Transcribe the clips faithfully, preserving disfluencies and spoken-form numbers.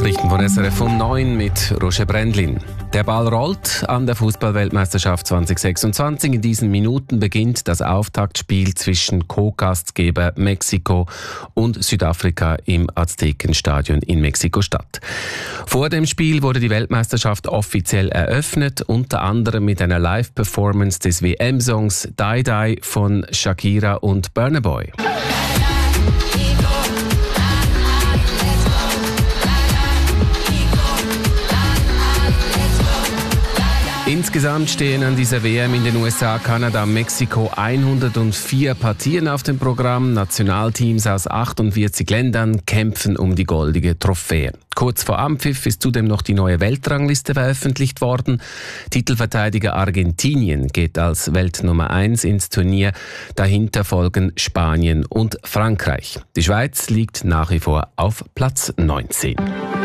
Nachrichten von S R F um neun mit Roger Brändlin. Der Ball rollt an der Fußball-Weltmeisterschaft zwanzig sechsundzwanzig. In diesen Minuten beginnt das Auftaktspiel zwischen Co-Gastgeber Mexiko und Südafrika im Aztekenstadion in Mexiko-Stadt. Vor dem Spiel wurde die Weltmeisterschaft offiziell eröffnet, unter anderem mit einer Live-Performance des W M-Songs Die Die von Shakira und Burna Boy. Insgesamt stehen an dieser W M in den U S A, Kanada und Mexiko hundertvier Partien auf dem Programm. Nationalteams aus achtundvierzig Ländern kämpfen um die goldige Trophäe. Kurz vor Anpfiff ist zudem noch die neue Weltrangliste veröffentlicht worden. Titelverteidiger Argentinien geht als Weltnummer eins ins Turnier. Dahinter folgen Spanien und Frankreich. Die Schweiz liegt nach wie vor auf Platz neunzehn.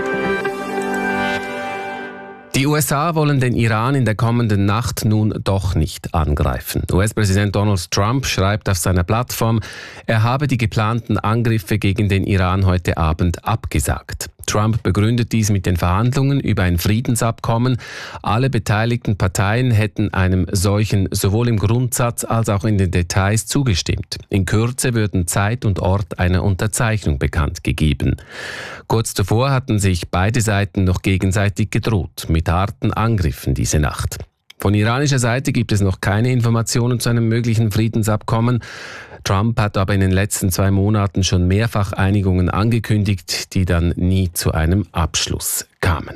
Die U S A wollen den Iran in der kommenden Nacht nun doch nicht angreifen. U S-Präsident Donald Trump schreibt auf seiner Plattform, er habe die geplanten Angriffe gegen den Iran heute Abend abgesagt. Trump begründet dies mit den Verhandlungen über ein Friedensabkommen. Alle beteiligten Parteien hätten einem solchen sowohl im Grundsatz als auch in den Details zugestimmt. In Kürze würden Zeit und Ort einer Unterzeichnung bekannt gegeben. Kurz zuvor hatten sich beide Seiten noch gegenseitig gedroht mit harten Angriffen diese Nacht. Von iranischer Seite gibt es noch keine Informationen zu einem möglichen Friedensabkommen. Trump hat aber in den letzten zwei Monaten schon mehrfach Einigungen angekündigt, die dann nie zu einem Abschluss kamen.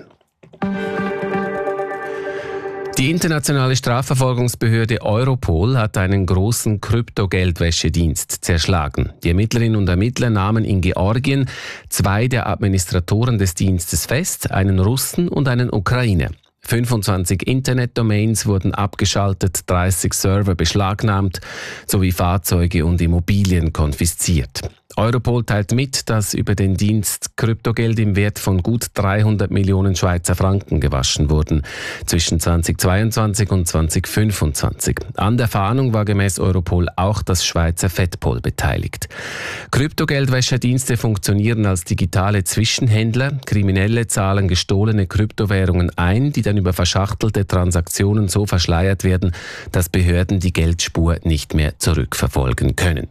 Die internationale Strafverfolgungsbehörde Europol hat einen großen Kryptogeldwäschedienst zerschlagen. Die Ermittlerinnen und Ermittler nahmen in Georgien zwei der Administratoren des Dienstes fest, einen Russen und einen Ukrainer. fünfundzwanzig Internetdomains wurden abgeschaltet, dreißig Server beschlagnahmt sowie Fahrzeuge und Immobilien konfisziert. Europol teilt mit, dass über den Dienst Kryptogeld im Wert von gut dreihundert Millionen Schweizer Franken gewaschen wurden zwischen zweitausendzweiundzwanzig und zweitausendfünfundzwanzig. An der Fahndung war gemäß Europol auch das Schweizer Fedpol beteiligt. Kryptogeldwäscherdienste funktionieren als digitale Zwischenhändler. Kriminelle zahlen gestohlene Kryptowährungen ein, die dann über verschachtelte Transaktionen so verschleiert werden, dass Behörden die Geldspur nicht mehr zurückverfolgen können.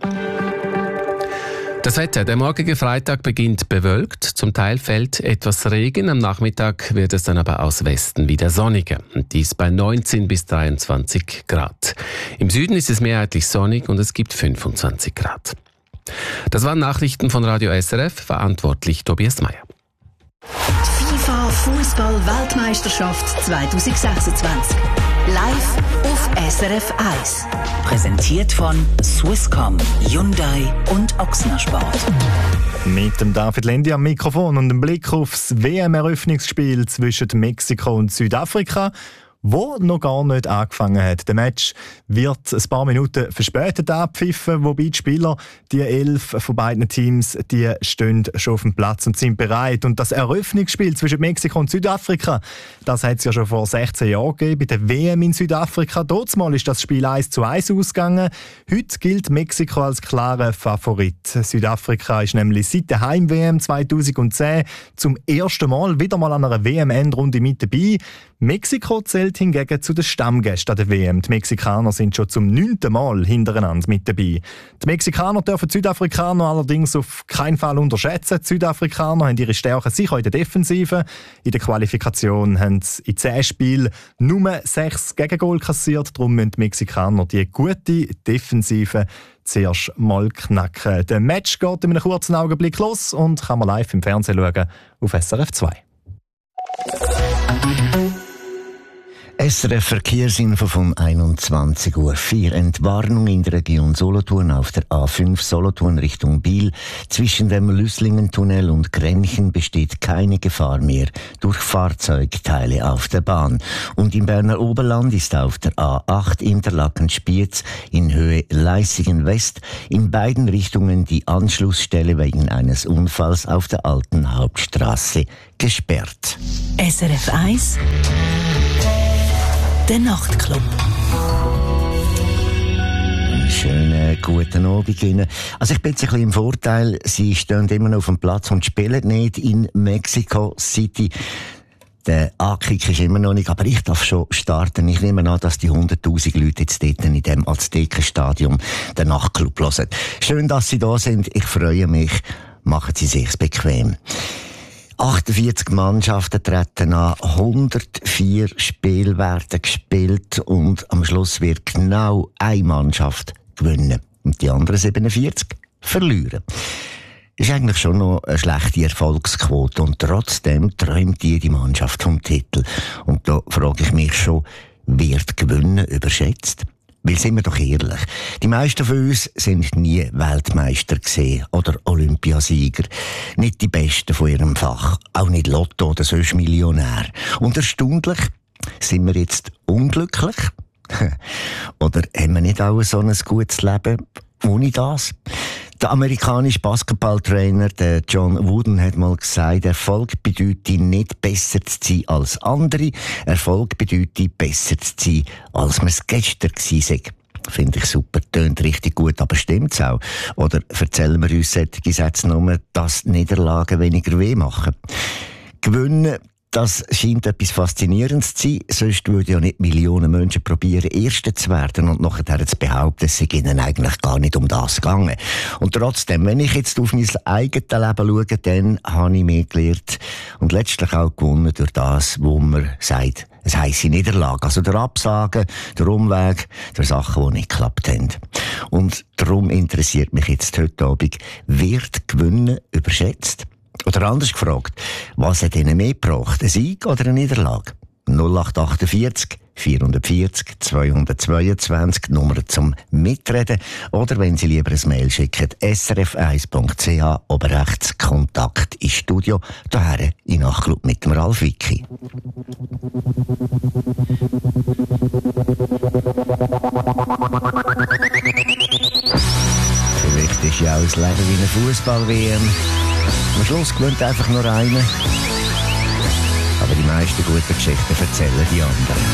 Das Wetter. Der morgige Freitag beginnt bewölkt. Zum Teil fällt etwas Regen. Am Nachmittag wird es dann aber aus Westen wieder sonniger. Und dies bei neunzehn bis dreiundzwanzig Grad. Im Süden ist es mehrheitlich sonnig und es gibt fünfundzwanzig Grad. Das waren Nachrichten von Radio S R F. Verantwortlich Tobias Meyer. FIFA Fußball-Weltmeisterschaft zwanzig sechsundzwanzig. Live auf S R F eins. Präsentiert von Swisscom, Hyundai und Ochsner Sport. Mit dem David Lendi am Mikrofon und dem Blick aufs W M-Eröffnungsspiel zwischen Mexiko und Südafrika, wo noch gar nicht angefangen hat. Der Match wird ein paar Minuten verspätet abpfiffen, wobei die Spieler, die elf von beiden Teams, die stehen schon auf dem Platz und sind bereit. Und das Eröffnungsspiel zwischen Mexiko und Südafrika, das hat es ja schon vor sechzehn Jahren gegeben, bei der W M in Südafrika. Dortmal ist das Spiel eins zu eins ausgegangen. Heute gilt Mexiko als klarer Favorit. Südafrika ist nämlich seit der Heim-W M zweitausendzehn zum ersten Mal wieder mal an einer W M-Endrunde mit dabei. Mexiko zählt hingegen zu den Stammgästen der W M. Die Mexikaner sind schon zum neunten Mal hintereinander mit dabei. Die Mexikaner dürfen die Südafrikaner allerdings auf keinen Fall unterschätzen. Die Südafrikaner haben ihre Stärken sicher in der Defensive. In der Qualifikation haben sie in zehn Spielen nur sechs Gegengol kassiert. Darum müssen die Mexikaner die gute Defensive zuerst mal knacken. Der Match geht in einem kurzen Augenblick los und kann man live im Fernsehen schauen auf S R F zwei. S R F Verkehrsinfo von einundzwanzig Uhr vier. Entwarnung in der Region Solothurn auf der A fünf Solothurn Richtung Biel. Zwischen dem Lüslingentunnel und Grenchen besteht keine Gefahr mehr durch Fahrzeugteile auf der Bahn. Und im Berner Oberland ist auf der A acht Interlaken-Spiez in Höhe Leissigen West in beiden Richtungen die Anschlussstelle wegen eines Unfalls auf der alten Hauptstraße gesperrt. S R F eins Der Nachtclub. Schönen guten Abend Ihnen. Also ich bin jetzt ein bisschen im Vorteil. Sie stehen immer noch auf dem Platz und spielen nicht in Mexico City. Der Ankick ist immer noch nicht, aber ich darf schon starten. Ich nehme an, dass die hunderttausend Leute jetzt dort in dem Aztekenstadion den Nachtclub hören. Schön, dass Sie da sind. Ich freue mich. Machen Sie sich's bequem. achtundvierzig Mannschaften treten an, hundertvier Spiele werden gespielt und am Schluss wird genau eine Mannschaft gewinnen und die anderen siebenundvierzig verlieren. Ist eigentlich schon noch eine schlechte Erfolgsquote und trotzdem träumt jede Mannschaft vom Titel. Und da frage ich mich schon, wird Gewinnen überschätzt? Weil, sind wir doch ehrlich, die meisten von uns sind nie Weltmeister gesehen oder Olympiasieger. Nicht die Besten von ihrem Fach, auch nicht Lotto oder sonst Millionär. Und erstaunlich, sind wir jetzt unglücklich? Oder haben wir nicht auch so ein gutes Leben ohne das? Der amerikanische Basketballtrainer der John Wooden hat mal gesagt, Erfolg bedeutet nicht besser zu sein als andere, Erfolg bedeutet besser zu sein, als man es gestern war. Finde ich super, tönt richtig gut, aber stimmt's auch? Oder erzählen wir uns solche Sätze nur, dass Niederlagen weniger weh machen? Gewinnen, das scheint etwas Faszinierendes zu sein, sonst würden ja nicht Millionen Menschen probieren, Erster zu werden und nachher zu behaupten, es sei ihnen eigentlich gar nicht um das gegangen. Und trotzdem, wenn ich jetzt auf mein eigenes Leben schaue, dann habe ich mehr gelernt und letztlich auch gewonnen durch das, wo man sagt, es heisse Niederlage. Also der Absagen, der Umweg, der Sachen, die nicht geklappt haben. Und darum interessiert mich jetzt heute Abend, wird Gewinnen überschätzt? Oder anders gefragt, was hat Ihnen mehr gebracht, ein Sieg oder eine Niederlage? null acht achtundvierzig vierhundertvierzig zweihundertzweiundzwanzig, Nummer zum Mitreden. Oder wenn Sie lieber ein Mail schicken, s r f eins punkt c h, oben rechts Kontakt ins Studio, daher in Nachtclub mit dem Ralf Wicki. Vielleicht ist ja auch das Leben wie eine Fußball-W M. Am Schluss gewinnt einfach nur einer. Aber die meisten guten Geschichten erzählen die anderen.